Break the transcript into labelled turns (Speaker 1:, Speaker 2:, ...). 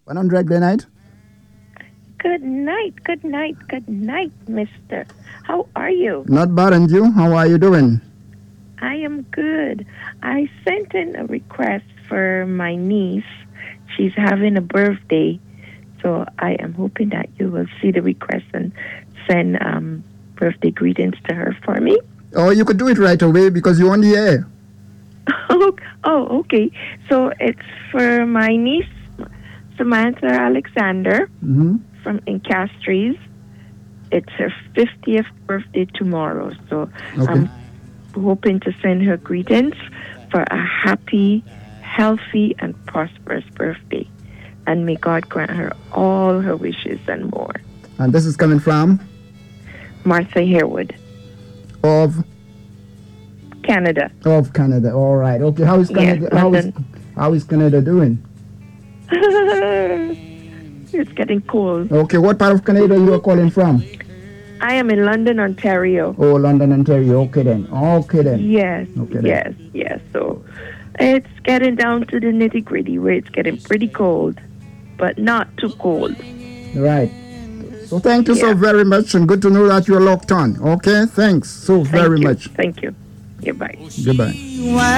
Speaker 1: 100 good night.
Speaker 2: Good night, mister. How are you?
Speaker 1: Not bad, and you? How are you doing?
Speaker 2: I am good. I sent in a request for my niece. She's having a birthday, so I am hoping that you will see the request and send birthday greetings to her for me.
Speaker 1: Oh, you could do it right away because you're on the air.
Speaker 2: Oh, okay. So it's for my niece, Samantha Alexander
Speaker 1: Mm-hmm.
Speaker 2: from Incastries. It's her 50th birthday tomorrow, so
Speaker 1: Okay.
Speaker 2: I'm hoping to send her greetings for a happy, healthy, and prosperous birthday. And may God grant her all her wishes and more.
Speaker 1: And this is coming from
Speaker 2: Martha Harewood,
Speaker 1: of
Speaker 2: Canada.
Speaker 1: Canada. All right. Okay. How is Canada?
Speaker 2: Yes,
Speaker 1: how is Canada doing?
Speaker 2: It's getting cold.
Speaker 1: Okay. What part of Canada you are calling from?
Speaker 2: I am in London, Ontario.
Speaker 1: Oh, London, Ontario. Okay then. Okay then.
Speaker 2: Yes,
Speaker 1: Okay then.
Speaker 2: yes. So it's getting down to the nitty gritty where it's getting pretty cold, but not too cold.
Speaker 1: Right. So thank you so
Speaker 2: Yeah.
Speaker 1: very much, and good to know that you're locked on. Okay. Thanks so very
Speaker 2: Thank you.
Speaker 1: much.
Speaker 2: Thank you. Goodbye.
Speaker 1: Goodbye.